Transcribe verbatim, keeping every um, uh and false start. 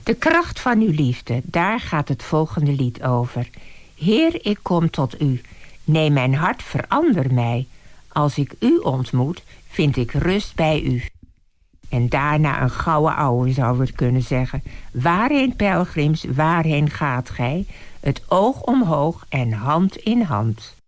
De kracht van uw liefde, daar gaat het volgende lied over. Heer, ik kom tot u. Nee, mijn hart, verander mij. Als ik u ontmoet, vind ik rust bij u. En daarna een gouden ouwe zou het kunnen zeggen. Waarheen, pelgrims, waarheen gaat gij? Het oog omhoog en hand in hand.